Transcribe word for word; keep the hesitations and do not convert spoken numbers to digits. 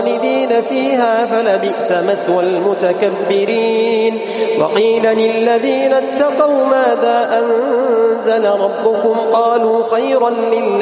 خالدين فيها فلبئس مثوى المتكبرين. وقيل للذين اتقوا ماذا أنزل ربكم قالوا خيرا لله